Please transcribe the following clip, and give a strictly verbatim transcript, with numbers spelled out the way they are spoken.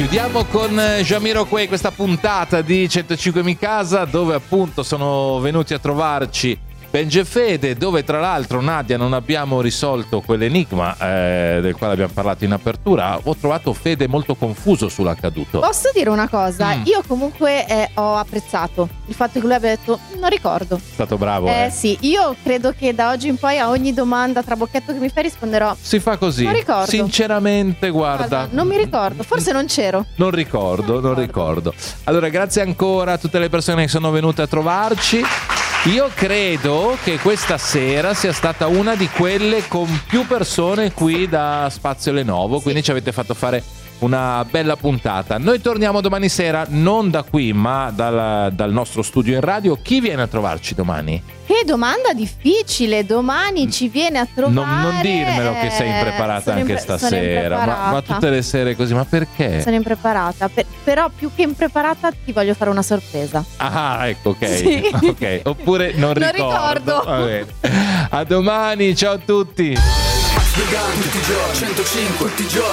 Chiudiamo con Jamiroquai questa puntata di centocinque Mi Casa, dove appunto sono venuti a trovarci Benji e Fede, dove tra l'altro, Nadia, non abbiamo risolto quell'enigma eh, del quale abbiamo parlato in apertura. Ho trovato Fede molto confuso sull'accaduto. Posso dire una cosa? Mm. Io comunque eh, ho apprezzato il fatto che lui abbia detto non ricordo. È stato bravo, eh, eh sì, io credo che da oggi in poi a ogni domanda trabocchetto che mi fai risponderò si fa così. Non ricordo. Sinceramente, guarda, guarda, non mi ricordo, forse non c'ero. Non ricordo, non ricordo. Allora, grazie ancora a tutte le persone che sono venute a trovarci. Io credo che questa sera sia stata una di quelle con più persone qui da Spazio Lenovo, sì. Quindi ci avete fatto fare una bella puntata. Noi torniamo domani sera, non da qui ma dal, dal nostro studio in radio. Chi viene a trovarci domani? Che domanda difficile, domani ci viene a trovare. Non, non dirmelo che sei impreparata anche impre- stasera, ma, ma tutte le sere così, ma perché? Sono impreparata, per, però più che impreparata ti voglio fare una sorpresa. Ah, ecco, ok. Sì. Ok, oppure non, non ricordo. ricordo. Va bene. A domani, ciao a tutti. Tutti i giorni, centocinque, tutti i giorni.